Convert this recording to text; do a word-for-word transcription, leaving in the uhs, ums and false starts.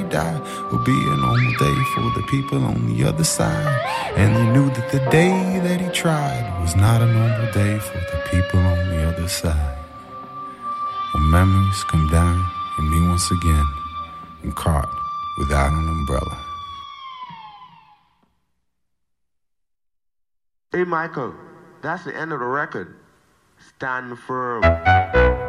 die would be a normal day for the people on the other side. And they knew that the day that he tried was not a normal day for the people on the other side. When memories come down and me once again, and caught without an umbrella. Hey Michael, that's the end of the record. Stand firm.